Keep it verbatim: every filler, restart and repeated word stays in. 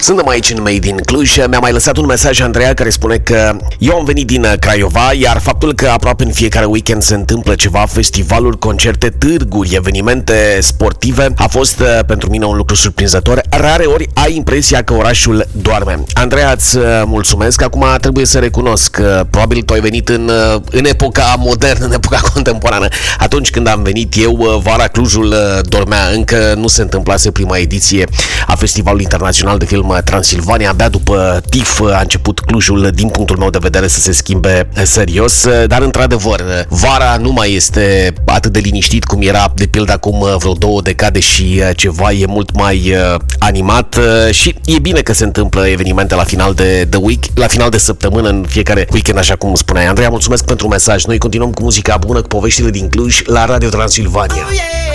Suntem aici în Made in Cluj. Mi-a mai lăsat un mesaj Andreea care spune că eu am venit din Craiova, iar faptul că aproape în fiecare weekend se întâmplă ceva, festivaluri, concerte, târguri, evenimente sportive, a fost uh, pentru mine un lucru surprinzător. Rare ori ai impresia că orașul doarme. Andreea, îți uh, mulțumesc. Acum trebuie să recunosc că probabil tu ai venit în, uh, în epoca modernă, în epoca contemporană. Atunci când am venit eu, uh, vara Clujul uh, dormea. Încă nu se întâmplase prima ediție a Festivalului Internațional de Film Transilvania. Abia după T I F a început Clujul, din punctul meu de vedere, să se schimbe serios, dar într-adevăr, vara nu mai este atât de liniștit cum era, de pildă, acum vreo două decade și ceva, e mult mai animat și e bine că se întâmplă evenimente la final de, de week, la final de săptămână, în fiecare weekend, așa cum spuneai. Andreea, mulțumesc pentru mesaj. Noi continuăm cu muzica bună, cu poveștile din Cluj la Radio Transilvania. Oh, yeah!